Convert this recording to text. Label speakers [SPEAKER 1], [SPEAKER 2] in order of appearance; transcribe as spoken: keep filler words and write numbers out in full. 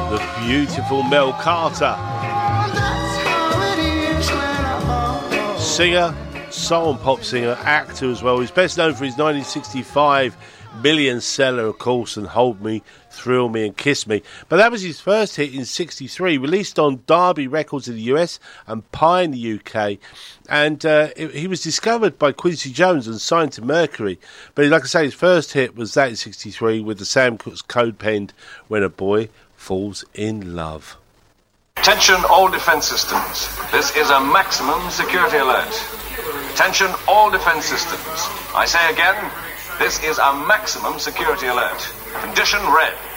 [SPEAKER 1] The beautiful Mel Carter. Singer, soul and pop singer, actor as well. He's best known for his nineteen sixty-five million seller, of course, and Hold Me, Thrill Me and Kiss Me. But that was his first hit in sixty-three, released on Derby Records in the U S and Pye in the U K. And uh, it, he was discovered by Quincy Jones and signed to Mercury. But like I say, his first hit was that in sixty-three with the Sam Cooke's code penned When a Boy Falls in Love.
[SPEAKER 2] Attention all defense systems. This is a maximum security alert. Attention all defense systems. I say again, this is a maximum security alert. Condition red.